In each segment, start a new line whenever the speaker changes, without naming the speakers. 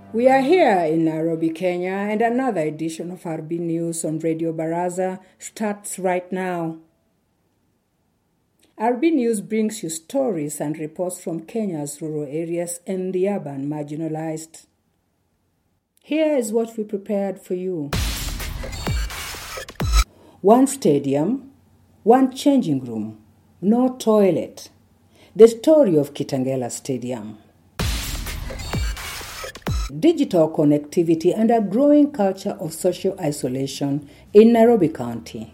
We are here in Nairobi, Kenya, and another edition of RB News on Radio Baraza starts right now. RB News brings you stories and reports from Kenya's rural areas and the urban marginalized. Here is what we prepared for you. One stadium, one changing room, no toilet. The story of Kitengela Stadium. Digital connectivity and a growing culture of social isolation in Nairobi County.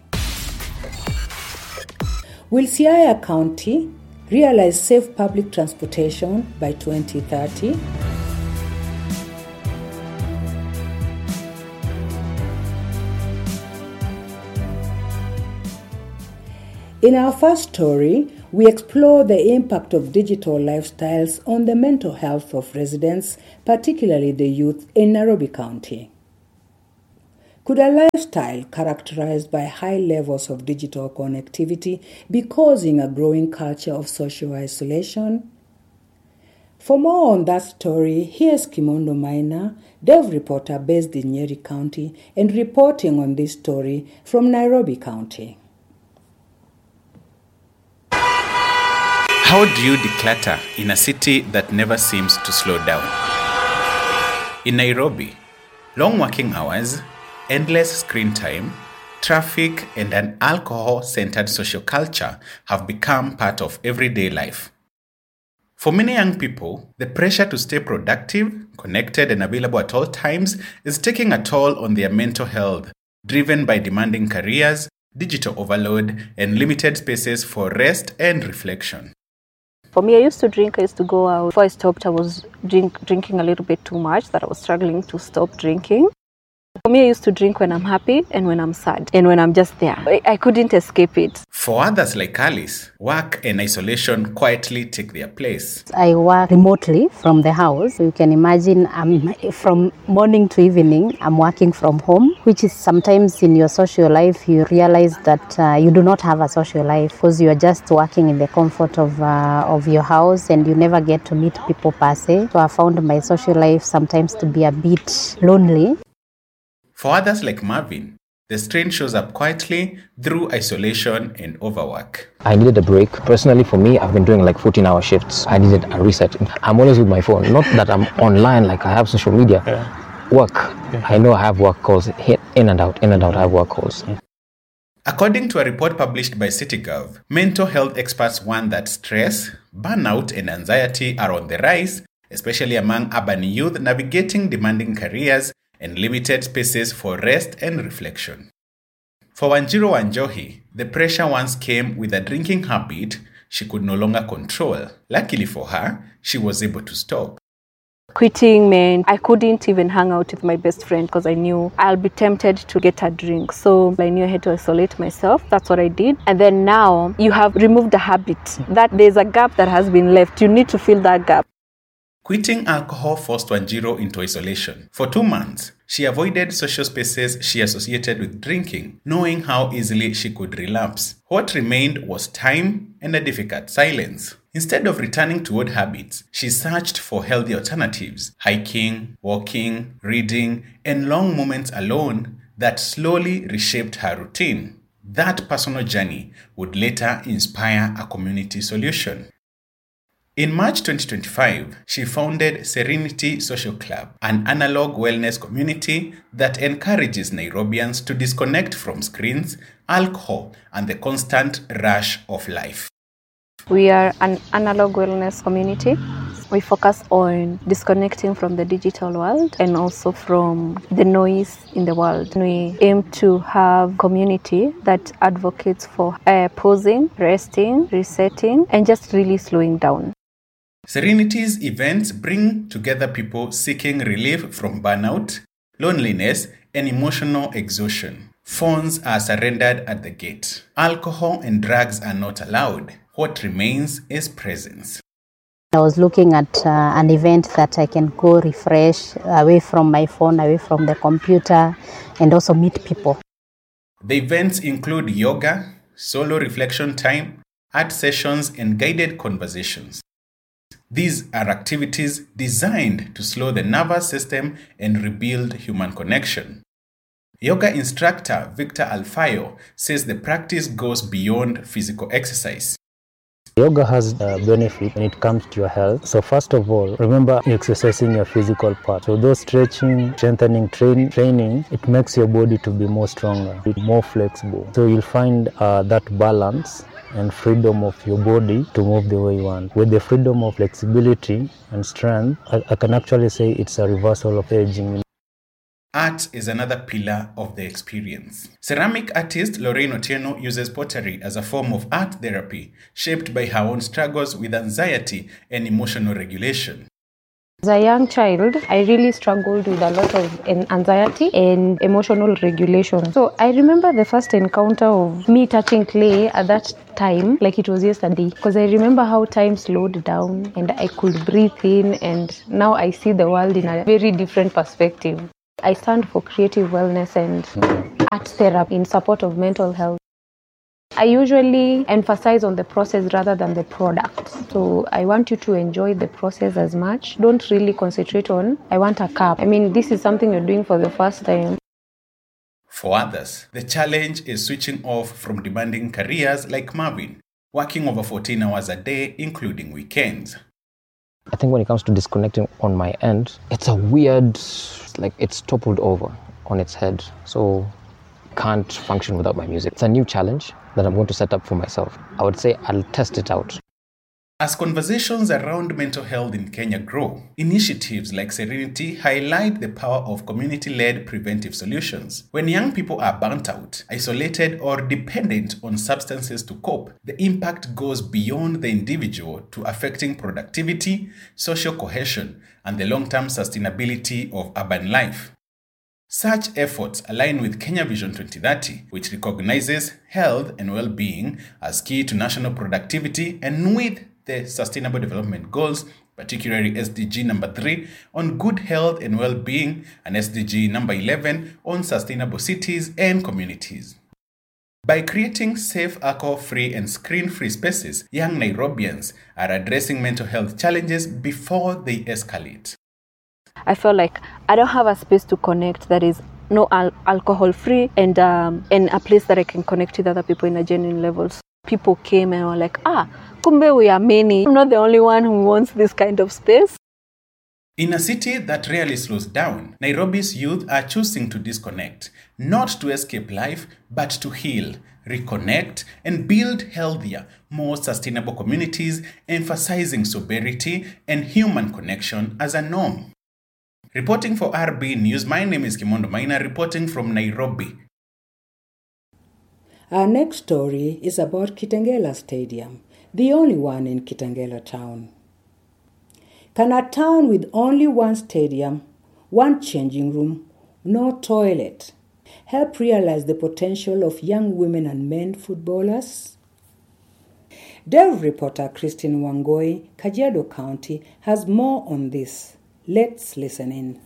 Will Siaya County realize safe public transportation by 2030? In our first story, we explore the impact of digital lifestyles on the mental health of residents, particularly the youth in Nairobi County. Could a lifestyle characterized by high levels of digital connectivity be causing a growing culture of social isolation? For more on that story, here's Kimondo Maina, Dev reporter based in Nyeri County, and reporting on this story from Nairobi County.
How do you declutter in a city that never seems to slow down? In Nairobi, long working hours, endless screen time, traffic, and an alcohol-centered social culture have become part of everyday life. For many young people, the pressure to stay productive, connected, and available at all times is taking a toll on their mental health, driven by demanding careers, digital overload, and limited spaces for rest and reflection.
For me, I used to go out. Before I stopped, I was drinking a little bit too much, that I was struggling to stop drinking. For me, I used to drink when I'm happy and when I'm sad and when I'm just there. I couldn't escape it.
For others like Alice, work and isolation quietly take their place.
I work remotely from the house. You can imagine from morning to evening, I'm working from home, which is sometimes in your social life, you realize that you do not have a social life because you are just working in the comfort of your house and you never get to meet people per se. So I found my social life sometimes to be a bit lonely.
For others like Marvin, the strain shows up quietly through isolation and overwork.
I needed a break. Personally, for me, I've been doing like 14-hour shifts. I needed a reset. I'm always with my phone. Not that I'm online like I have social media. Work. I know I have work calls. Hit in and out, I have work calls.
According to a report published by CityGov, mental health experts warn that stress, burnout, and anxiety are on the rise, especially among urban youth navigating demanding careers and limited spaces for rest and reflection. For Wanjiru Wanjohi, the pressure once came with a drinking habit she could no longer control. Luckily for her, she was able to stop.
Quitting meant I couldn't even hang out with my best friend because I knew I'll be tempted to get a drink. So I knew I had to isolate myself. That's what I did. And then now you have removed the habit. That there's a gap that has been left. You need to fill that gap.
Quitting alcohol forced Wanjiru into isolation. For 2 months, she avoided social spaces she associated with drinking, knowing how easily she could relapse. What remained was time and a difficult silence. Instead of returning to old habits, she searched for healthy alternatives, hiking, walking, reading, and long moments alone that slowly reshaped her routine. That personal journey would later inspire a community solution. In March 2025, she founded Serenity Social Club, an analog wellness community that encourages Nairobians to disconnect from screens, alcohol, and the constant rush of life.
We are an analog wellness community. We focus on disconnecting from the digital world and also from the noise in the world. We aim to have community that advocates for pausing, resting, resetting, and just really slowing down.
Serenity's events bring together people seeking relief from burnout, loneliness, and emotional exhaustion. Phones are surrendered at the gate. Alcohol and drugs are not allowed. What remains is presence.
I was looking at an event that I can go refresh away from my phone, away from the computer, and also meet people.
The events include yoga, solo reflection time, art sessions, and guided conversations. These are activities designed to slow the nervous system and rebuild human connection. Yoga instructor Victor Alfayo says the practice goes beyond physical exercise.
Yoga has a benefit when it comes to your health. So first of all, remember exercising your physical part. So those stretching, strengthening, training, it makes your body to be more stronger, more flexible. So you'll find that balance and freedom of your body to move the way you want. With the freedom of flexibility and strength, I can actually say it's a reversal of aging.
Art is another pillar of the experience. Ceramic artist Lorraine Otieno uses pottery as a form of art therapy, shaped by her own struggles with anxiety and emotional regulation.
As a young child, I really struggled with a lot of anxiety and emotional regulation. So I remember the first encounter of me touching clay at that time, like it was yesterday, because I remember how time slowed down and I could breathe in, and now I see the world in a very different perspective. I stand for creative wellness and art therapy in support of mental health. I usually emphasize on the process rather than the product. So I want you to enjoy the process as much. Don't really concentrate on, I want a cup. I mean, this is something you're doing for the first time.
For others, the challenge is switching off from demanding careers like Marvin, working over 14 hours a day, including weekends.
I think when it comes to disconnecting on my end, it's a weird, like it's toppled over on its head. So I can't function without my music. It's a new challenge that I'm going to set up for myself. I would say I'll test it out.
As conversations around mental health in Kenya grow, initiatives like Serenity highlight the power of community-led preventive solutions. When young people are burnt out, isolated, or dependent on substances to cope, the impact goes beyond the individual to affecting productivity, social cohesion, and the long-term sustainability of urban life. Such efforts align with Kenya Vision 2030, which recognizes health and well-being as key to national productivity, and with the Sustainable Development Goals, particularly SDG number 3 on good health and well-being, and SDG number 11 on sustainable cities and communities. By creating safe, alcohol-free and screen-free spaces, young Nairobians are addressing mental health challenges before they escalate.
I feel like I don't have a space to connect that is no alcohol-free and a place that I can connect with other people in a genuine level. People came and were like, kumbe we are many. I'm not the only one who wants this kind of space.
In a city that rarely slows down, Nairobi's youth are choosing to disconnect, not to escape life, but to heal, reconnect, and build healthier, more sustainable communities, emphasizing sobriety and human connection as a norm. Reporting for RB News, my name is Kimondo Maina, reporting from Nairobi.
Our next story is about Kitengela Stadium, the only one in Kitengela town. Can a town with only one stadium, one changing room, no toilet, help realize the potential of young women and men footballers? Delve reporter Christine Wangoi, Kajiado County, has more on this. Let's listen in.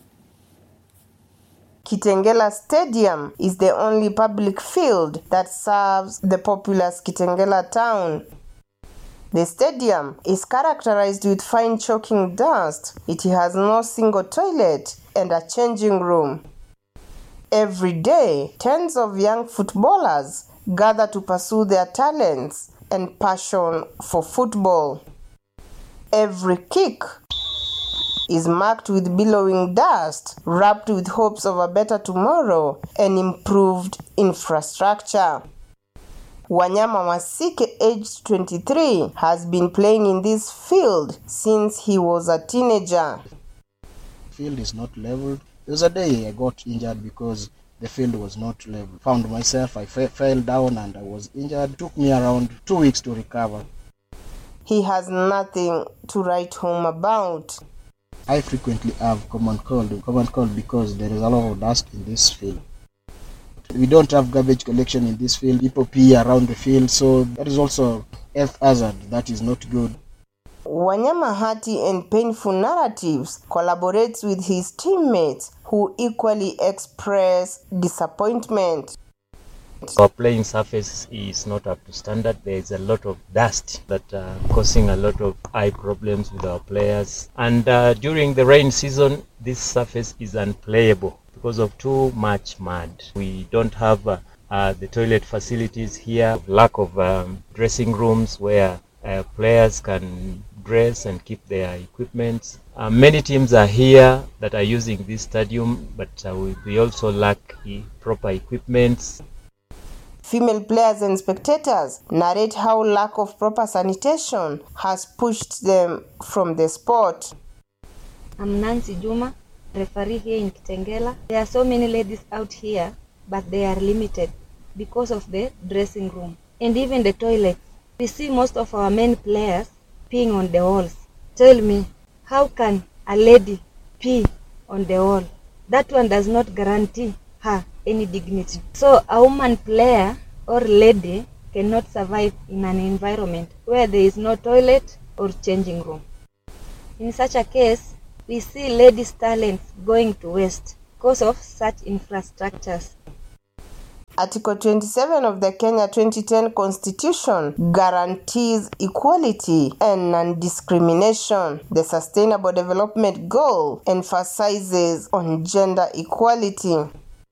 Kitengela Stadium is the only public field that serves the populous Kitengela town. The stadium is characterized with fine choking dust. It has no single toilet and a changing room. Every day, tens of young footballers gather to pursue their talents and passion for football. Every kick is marked with billowing dust, wrapped with hopes of a better tomorrow and improved infrastructure. Wanyama Masike, aged 23, has been playing in this field since he was a teenager.
The field is not leveled. There was a day I got injured because the field was not leveled. Found myself, I fell down and I was injured. It took me around 2 weeks to recover.
He has nothing to write home about.
I frequently have common cold because there is a lot of dust in this field. We don't have garbage collection in this field. People pee around the field, so that is also health hazard. That is not good.
Wanyama hearty and painful narratives collaborates with his teammates who equally express disappointment.
Our playing surface is not up to standard. There is a lot of dust that are causing a lot of eye problems with our players. And during the rain season, this surface is unplayable because of too much mud. We don't have the toilet facilities here, lack of dressing rooms where players can dress and keep their equipment. Many teams are here that are using this stadium, but we also lack proper equipment.
Female players and spectators narrate how lack of proper sanitation has pushed them from the sport.
I'm Nancy Juma, referee here in Kitengela. There are so many ladies out here, but they are limited because of the dressing room and even the toilet. We see most of our men players peeing on the walls. Tell me, how can a lady pee on the wall? That one does not guarantee her any dignity. So a woman player or lady cannot survive in an environment where there is no toilet or changing room. In such a case, we see ladies' talents going to waste because of such infrastructures.
Article 27 of the Kenya 2010 Constitution guarantees equality and non-discrimination. The Sustainable Development Goal emphasizes on gender equality.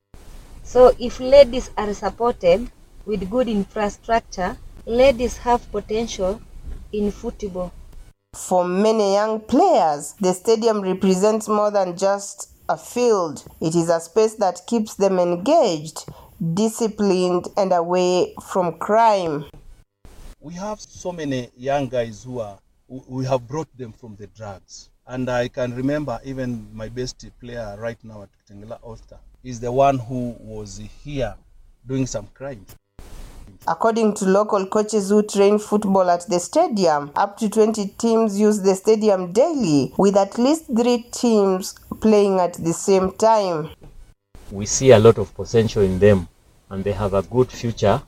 So if ladies are supported with good infrastructure, ladies have potential in football.
For many young players, the stadium represents more than just a field. It is a space that keeps them engaged, disciplined, and away from crime.
We have so many young guys we have brought them from the drugs. And I can remember even my best player right now at Kitengela All-Star is the one who was here doing some crime.
According to local coaches who train football at the stadium, up to 20 teams use the stadium daily, with at least 3 teams playing at the same time.
We see a lot of potential in them, and they have a good future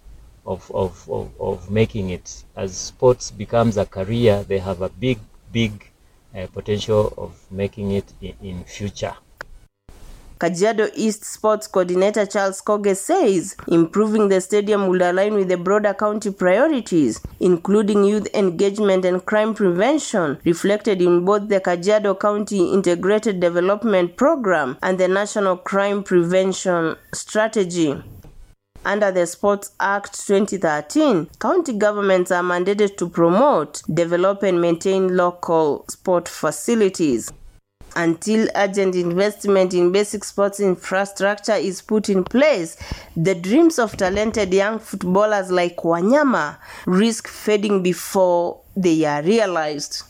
of making it. As sports becomes a career, they have a big potential of making it in future.
Kajiado East Sports Coordinator Charles Koge says improving the stadium will align with the broader county priorities, including youth engagement and crime prevention, reflected in both the Kajiado County Integrated Development Program and the National Crime Prevention Strategy. Under the Sports Act 2013, county governments are mandated to promote, develop and maintain local sport facilities. Until urgent investment in basic sports infrastructure is put in place, the dreams of talented young footballers like Wanyama risk fading before they are realized.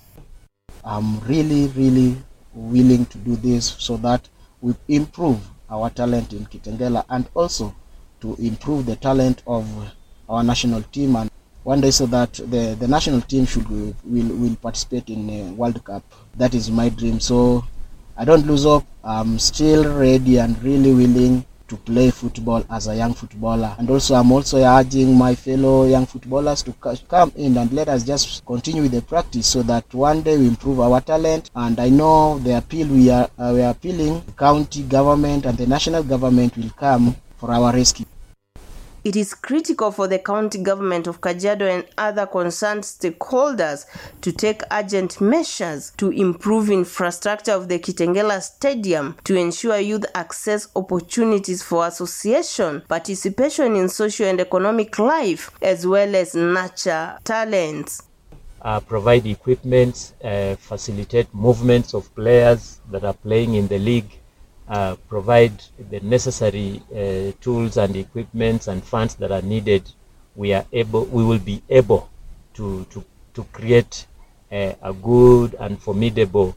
I'm really willing to do this so that we improve our talent in Kitengela and also to improve the talent of our national team, and one day so that the national team will participate in a World Cup. That is my dream. So I don't lose hope. I'm still ready and really willing to play football as a young footballer. And also I'm also urging my fellow young footballers to come in and let us just continue with the practice so that one day we improve our talent. And I know the appeal we are appealing, the county government and the national government will come for our rescue.
It is critical for the county government of Kajiado and other concerned stakeholders to take urgent measures to improve infrastructure of the Kitengela Stadium to ensure youth access opportunities for association, participation in social and economic life, as well as nurture talents.
Provide equipment, facilitate movements of players that are playing in the league, provide the necessary tools and equipments and funds that are needed. We will be able to create a good and formidable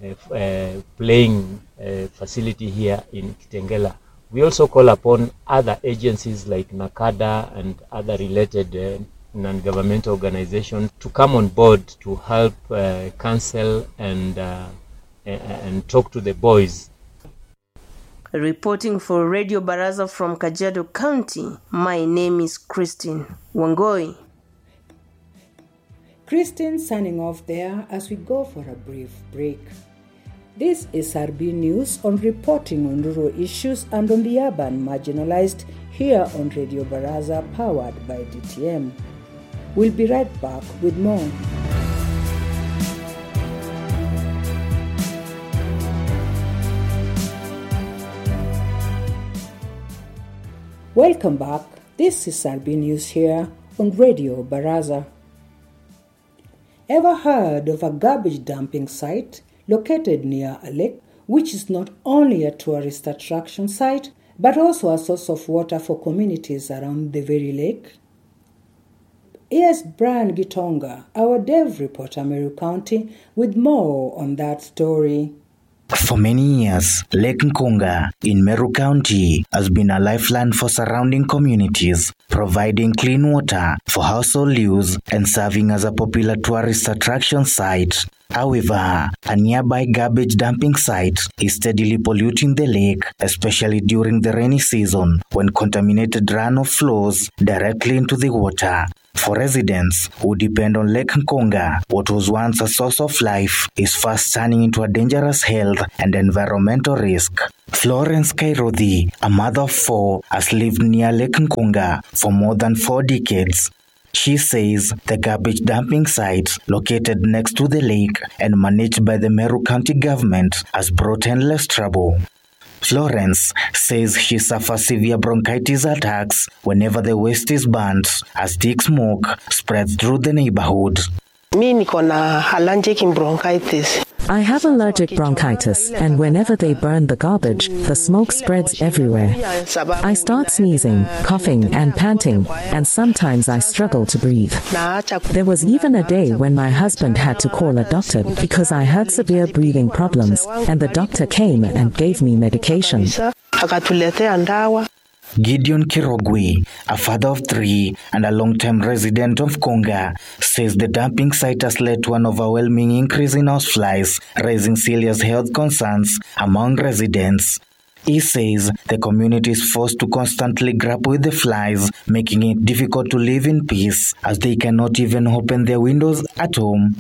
playing facility here in Kitengela. We also call upon other agencies like NACADA and other related non-governmental organizations to come on board to help counsel and talk to the boys.
Reporting for Radio Baraza from Kajiado County, my name is Christine Wangoi.
Christine signing off there as we go for a brief break. This is RB News on reporting on rural issues and on the urban marginalized here on Radio Baraza, powered by DTM. We'll be right back with more. Welcome back. This is Sarbi News here on Radio Baraza. Ever heard of a garbage dumping site located near a lake, which is not only a tourist attraction site, but also a source of water for communities around the very lake? Here's Brian Gitonga, our Dev reporter, Meru County, with more on that story.
For many years, Lake Nkunga in Meru County has been a lifeline for surrounding communities, providing clean water for household use and serving as a popular tourist attraction site. However, a nearby garbage dumping site is steadily polluting the lake, especially during the rainy season when contaminated runoff flows directly into the water. For residents who depend on Lake Nkunga, what was once a source of life is fast turning into a dangerous health and environmental risk. Florence Kairodhi, a mother of 4, has lived near Lake Nkunga for more than 4 decades. She says the garbage dumping site located next to the lake and managed by the Meru County government has brought endless trouble. Florence says she suffers severe bronchitis attacks whenever the waste is burnt, as thick smoke spreads through the neighborhood.
I have allergic bronchitis, and whenever they burn the garbage, the smoke spreads everywhere. I start sneezing, coughing, and panting, and sometimes I struggle to breathe. There was even a day when my husband had to call a doctor because I had severe breathing problems, and the doctor came and gave me medication.
Gideon Kirogwi, a father of 3 and a long-time resident of Nkunga, says the dumping site has led to an overwhelming increase in houseflies, raising serious health concerns among residents. He says the community is forced to constantly grapple with the flies, making it difficult to live in peace as they cannot even open their windows at home.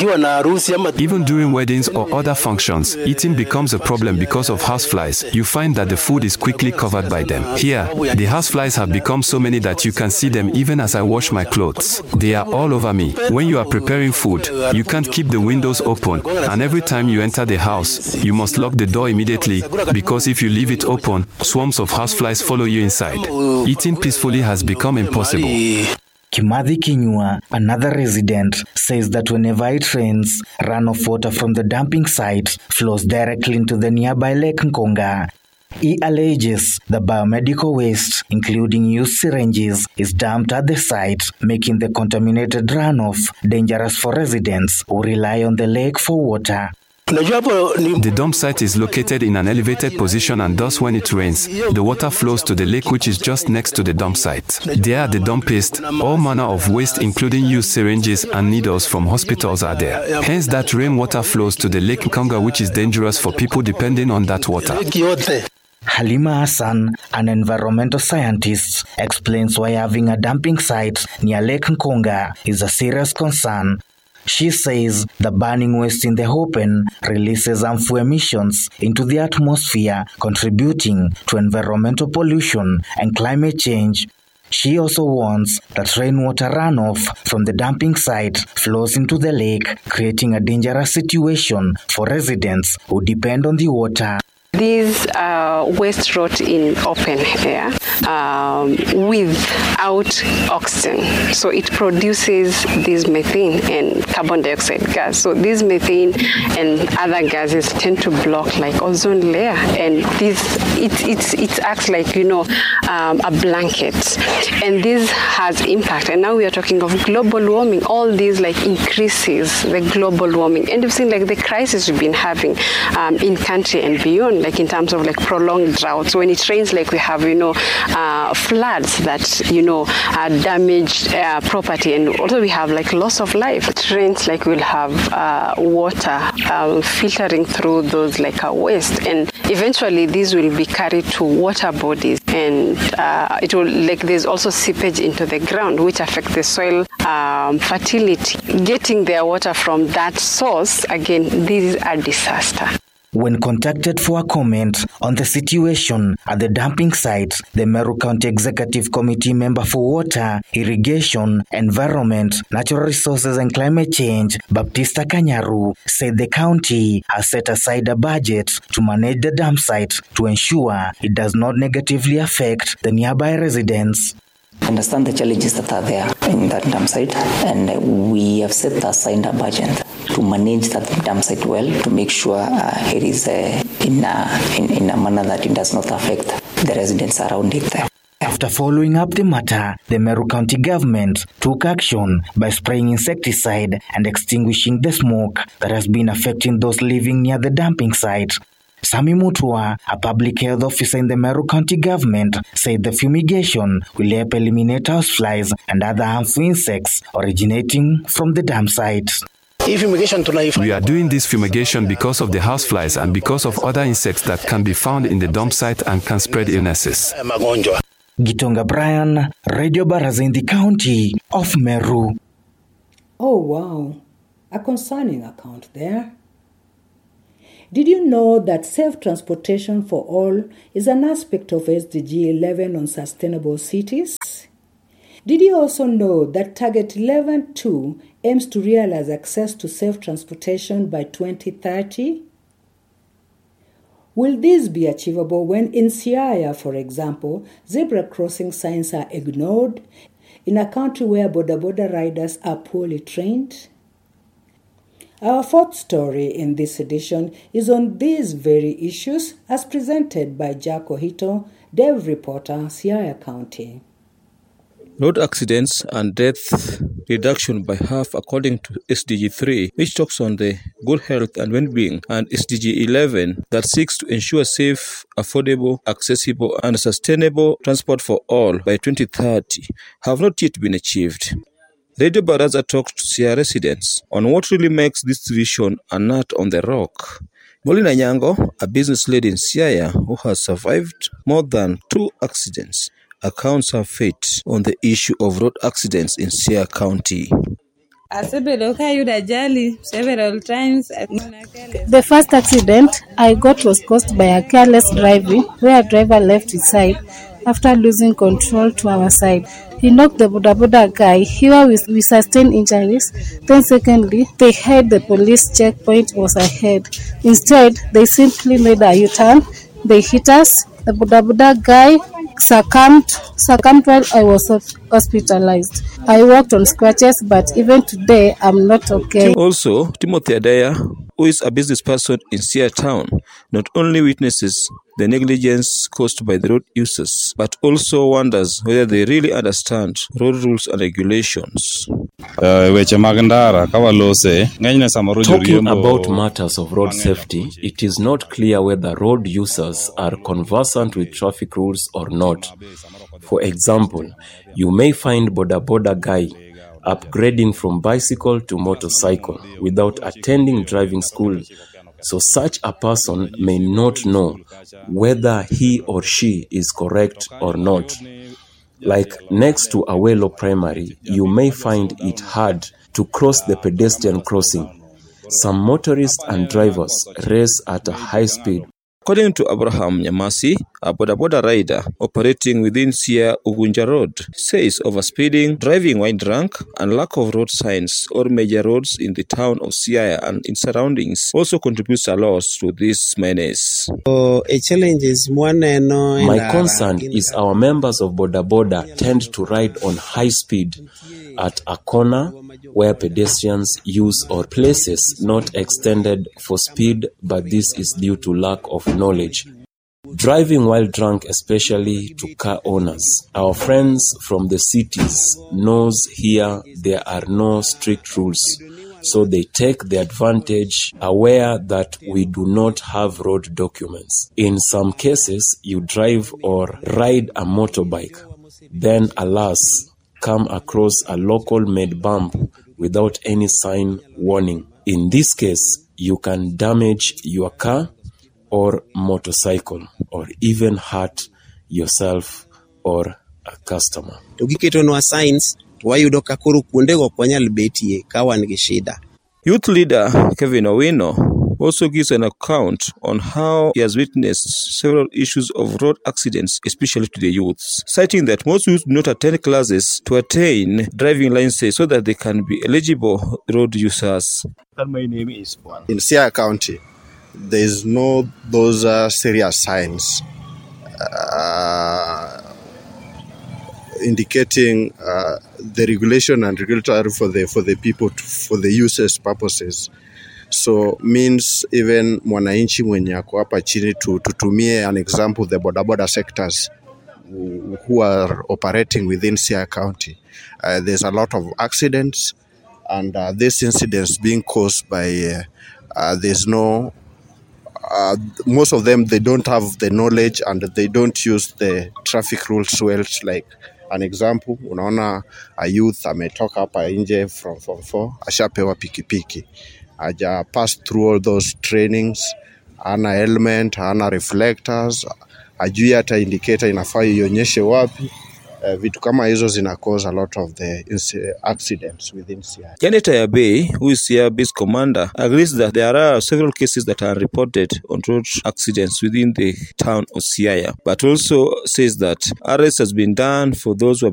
Even during weddings or other functions, eating becomes a problem because of houseflies. You find that the food is quickly covered by them. Here, the houseflies have become so many that you can see them even as I wash my clothes. They are all over me. When you are preparing food, you can't keep the windows open, and every time you enter the house, you must lock the door immediately because if you leave it open, swarms of houseflies follow you inside. Eating peacefully has become impossible.
Kimathi Kinyua, another resident, says that whenever it rains, runoff water from the dumping site flows directly into the nearby Lake Nkunga. He alleges the biomedical waste, including used syringes, is dumped at the site, making the contaminated runoff dangerous for residents who rely on the lake for water.
The dump site is located in an elevated position, and thus when it rains, the water flows to the lake, which is just next to the dump site. There at the dump paste, all manner of waste including used syringes and needles from hospitals are there. Hence that rainwater flows to the Lake Nkunga, which is dangerous for people depending on that water.
Halima Hassan, an environmental scientist, explains why having a dumping site near Lake Nkunga is a serious concern. She says the burning waste in the open releases harmful emissions into the atmosphere, contributing to environmental pollution and climate change. She also warns that rainwater runoff from the dumping site flows into the lake, creating a dangerous situation for residents who depend on the water.
These waste rot in open air without oxygen. So it produces this methane and carbon dioxide gas. So this methane and other gases tend to block like ozone layer, and it acts like a blanket, and this has impact. And now we are talking of global warming. All these increases the global warming, and we've seen the crisis we've been having in country and beyond. In terms of prolonged droughts, when it rains, we have floods that damage property, and also we have loss of life. It rains, we'll have water filtering through those waste, and eventually these will be carried to water bodies, and it will there's also seepage into the ground, which affects the soil fertility. Getting their water from that source, again, this is a disaster.
When contacted for a comment on the situation at the dumping site, the Meru County Executive Committee member for Water, Irrigation, Environment, Natural Resources and Climate Change, Baptista Kanyaru, said the county has set aside a budget to manage the dump site to ensure it does not negatively affect the nearby residents.
Understand the challenges that are there in that dump site, and we have set aside a budget to manage that dump site well, to make sure it is in a manner that it does not affect the residents around it.
After following up the matter, the Meru County government took action by spraying insecticide and extinguishing the smoke that has been affecting those living near the dumping site. Sami Mutua, a public health officer in the Meru County government, said the fumigation will help eliminate houseflies and other harmful insects originating from the dump site.
We are doing this fumigation because of the houseflies and because of other insects that can be found in the dump site and can spread illnesses.
Gitonga Brian, Radio Baraza in the county of Meru.
Oh wow, a concerning account there. Did you know that safe transportation for all is an aspect of SDG 11 on sustainable cities? Did you also know that Target 11.2 aims to realize access to safe transportation by 2030? Will this be achievable when in Siaya, for example, zebra crossing signs are ignored in a country where boda riders are poorly trained? Our fourth story in this edition is on these very issues as presented by Jack Ohito, Dev Reporter, Siaya County.
Road accidents and death reduction by half according to SDG 3, which talks on the good health and well-being, and SDG 11 that seeks to ensure safe, affordable, accessible and sustainable transport for all by 2030, have not yet been achieved. Radio Baraza talked to Siaya residents on what really makes this vision a nut on the rock. Molina Nyango, a business lady in Siaya who has survived more than 2 accidents, accounts her fate on the issue of road accidents in Siaya County.
Several times.
The first accident I got was caused by a careless driving, where a driver left his side after losing control to our side. He knocked the boda guy. Here we sustained injuries. Then secondly, they had the police checkpoint was ahead. Instead, they simply made a U-turn. They hit us. The boda guy succumbed while I was hospitalized. I worked on scratches, but even today, I'm not okay.
Also, Timothy Adaya, who is a business person in Siaya town, not only witnesses the negligence caused by the road users, but also wonders whether they really understand road rules and regulations.
Talking about matters of road safety, it is not clear whether road users are conversant with traffic rules or not. For example, you may find boda guy upgrading from bicycle to motorcycle without attending driving school. So such a person may not know whether he or she is correct or not. Like next to Awelo Primary, you may find it hard to cross the pedestrian crossing. Some motorists and drivers race at a high speed.
According to Abraham Nyamasi, a boda rider operating within Siaya Ugunja Road, says overspeeding, driving while drunk, and lack of road signs or major roads in the town of Siaya and in surroundings also contributes a lot to this menace.
My concern is our members of boda tend to ride on high speed at a corner where pedestrians use or places not extended for speed, but this is due to lack of knowledge. Driving while drunk, especially to car owners. Our friends from the cities knows here there are no strict rules, so they take the advantage aware that we do not have road documents. In some cases, you drive or ride a motorbike, then alas, come across a local-made bump without any sign warning. In this case, you can damage your car or motorcycle or even hurt yourself or a customer.
Youth leader Kevin Owino, also gives an account on how he has witnessed several issues of road accidents, especially to the youths, citing that most youths do not attend classes to attain driving licenses so that they can be eligible road users.
My name is Juan. In Siaya County, there is no those serious signs indicating the regulation and regulatory for the people for the users purposes. So means even mwananchi mwenye ako hapa chini tutumie an example the bodaboda sectors who are operating within Siaya County. There's a lot of accidents, and these incidents being caused by there's no most of them, they don't have the knowledge and they don't use the traffic rules well. Like an example, unaona a youth ametoka hapa nje from 4 ashapewa pikipiki, aja pass through all those trainings, ana helmet, ana reflectors, ajui hata indicator inafaa ionyeshe wapi. Vitu kama hizo zina cause a lot of the accidents within Siaya.
Janet Ayabe, who is Siaya-based commander, agrees that there are several cases that are reported on road accidents within the town of Siaya, but also says that arrest has been done for those who have